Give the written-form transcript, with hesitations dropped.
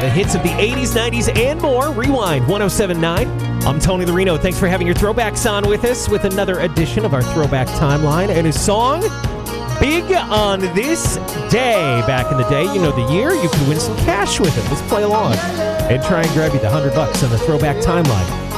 The hits of the 80s, 90s, and more. Rewind 1079. I'm Tony Larino. Thanks for having your throwbacks on with us with another edition of our Throwback Timeline. And his song, Big on This Day. Back in the day, you know the year, you could win some cash with it. Let's play along and try and grab you the $100 on the Throwback Timeline.